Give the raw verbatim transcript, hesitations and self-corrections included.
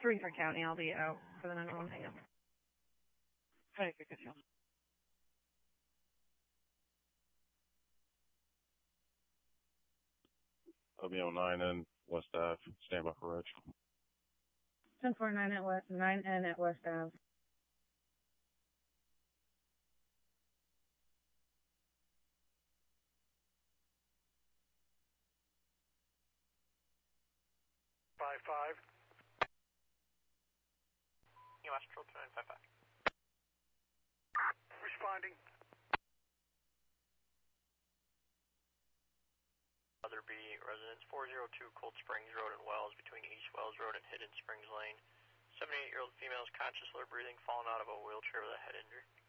three for county. I'll be out for the nine one one hang up. Hi, good to see you. I'll be on nine N West Ave. Stand by for Reg. ten four nine at West, nine N at West Ave. Five five. U S Patrol two nine five five. Responding. Other B, residence four oh two Cold Springs Road in Wells, between East Wells Road and Hidden Springs Lane. seventy-eight-year-old female is conscious, low breathing, fallen out of a wheelchair with a head injury.